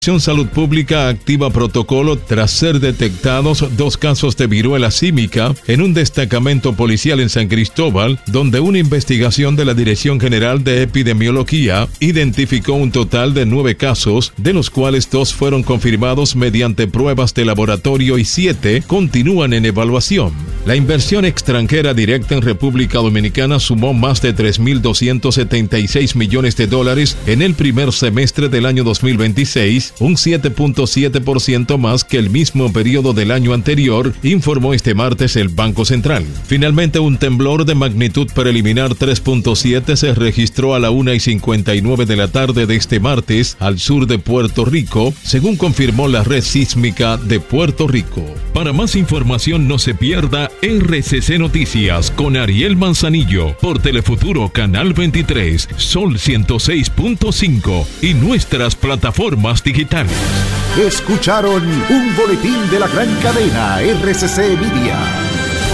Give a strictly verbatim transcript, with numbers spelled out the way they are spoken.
Salud Pública activa protocolo tras ser detectados dos casos de viruela símica en un destacamento policial en San Cristóbal, donde una investigación de la Dirección General de Epidemiología identificó un total de nueve casos, de los cuales dos fueron confirmados mediante pruebas de laboratorio y siete continúan en evaluación. La inversión extranjera directa en República Dominicana sumó más de tres mil doscientos setenta y seis millones de dólares en el primer semestre del año dos mil veintiséis, un siete punto siete por ciento más que el mismo periodo del año anterior, informó este martes el Banco Central. Finalmente, un temblor de magnitud preliminar tres punto siete se registró a la una y cincuenta y nueve de la tarde de este martes al sur de Puerto Rico, según confirmó la red sísmica de Puerto Rico. Para más información, no se pierda R C C Noticias con Ariel Manzanillo por Telefuturo Canal veintitrés, Sol ciento seis punto cinco y nuestras plataformas digitales. Escucharon un boletín de la gran cadena R C C Media.